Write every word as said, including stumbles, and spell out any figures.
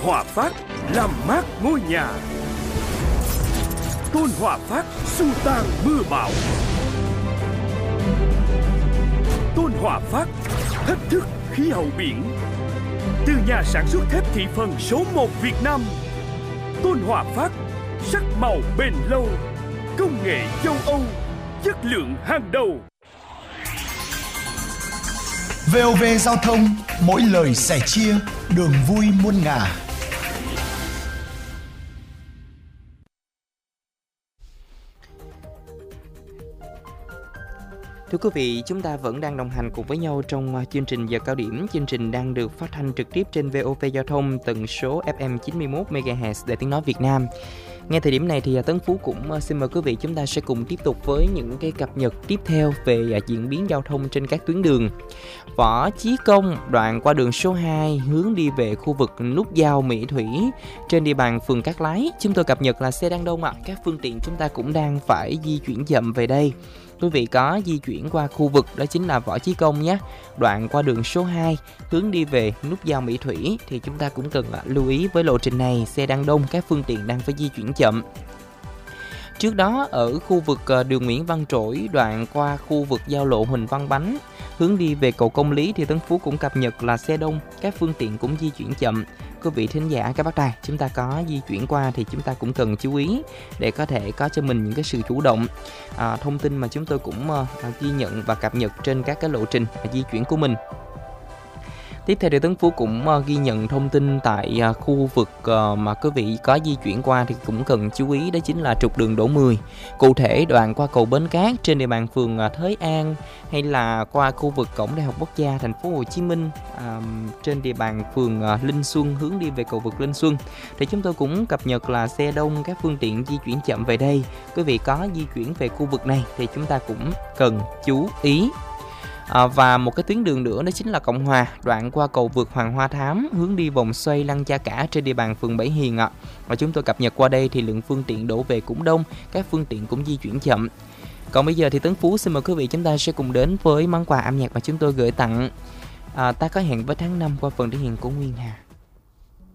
Hòa Phát làm mát ngôi nhà. Tôn Hòa Phát xua tan mưa bão. Tôn Hòa Phát thách thức khí hậu biển. Từ nhà sản xuất thép thị phần số một Việt Nam, Tôn Hòa Phát sắc màu bền lâu, công nghệ châu Âu, chất lượng hàng đầu. vê o vê Giao thông, mỗi lời sẻ chia, đường vui muôn ngả. Thưa quý vị, chúng ta vẫn đang đồng hành cùng với nhau trong chương trình Giờ Cao Điểm. Chương trình đang được phát thanh trực tiếp trên vê o vê Giao thông, tần số ép em chín mươi mốt mê ga héc để tiếng nói Việt Nam. Ngay thời điểm này thì Tấn Phú cũng xin mời quý vị chúng ta sẽ cùng tiếp tục với những cái cập nhật tiếp theo về diễn biến giao thông trên các tuyến đường. Võ Chí Công, đoạn qua đường số hai hướng đi về khu vực nút giao Mỹ Thủy trên địa bàn phường Cát Lái. Chúng tôi cập nhật là xe đang đông ạ, à. Các phương tiện chúng ta cũng đang phải di chuyển chậm về đây. Quý vị có di chuyển qua khu vực đó chính là Võ Chí Công nhé. Đoạn qua đường số hai hướng đi về nút giao Mỹ Thủy thì chúng ta cũng cần lưu ý với lộ trình này, xe đang đông, các phương tiện đang phải di chuyển chậm. Trước đó ở khu vực đường Nguyễn Văn Trỗi, đoạn qua khu vực giao lộ Huỳnh Văn Bánh hướng đi về cầu Công Lý thì Tấn Phú cũng cập nhật là xe đông, các phương tiện cũng di chuyển chậm. Quý vị thính giả, các bác tài, chúng ta có di chuyển qua thì chúng ta cũng cần chú ý để có thể có cho mình những cái sự chủ động. À, thông tin mà chúng tôi cũng uh, ghi nhận và cập nhật trên các cái lộ trình di chuyển của mình. Tiếp theo thì Tấn Phú cũng uh, ghi nhận thông tin tại uh, khu vực uh, mà quý vị có di chuyển qua thì cũng cần chú ý, đó chính là trục đường Đỗ Mười. Cụ thể đoạn qua cầu Bến Cát trên địa bàn phường uh, Thới An, hay là qua khu vực cổng Đại học Quốc gia Thành phố Hồ Chí Minh uh, trên địa bàn phường uh, Linh Xuân hướng đi về cầu vượt Linh Xuân thì chúng tôi cũng cập nhật là xe đông, các phương tiện di chuyển chậm về đây. Quý vị có di chuyển về khu vực này thì chúng ta cũng cần chú ý. À, và một cái tuyến đường nữa đó chính là Cộng Hòa, đoạn qua cầu vượt Hoàng Hoa Thám hướng đi vòng xoay Lăng Cha Cả trên địa bàn phường Bảy Hiền ạ. Và chúng tôi cập nhật qua đây thì lượng phương tiện đổ về cũng đông, các phương tiện cũng di chuyển chậm. Còn bây giờ thì Tấn Phú xin mời quý vị chúng ta sẽ cùng đến với món quà âm nhạc mà chúng tôi gửi tặng. À, ta có hẹn với tháng năm qua phần thể hiện của Nguyên Hà.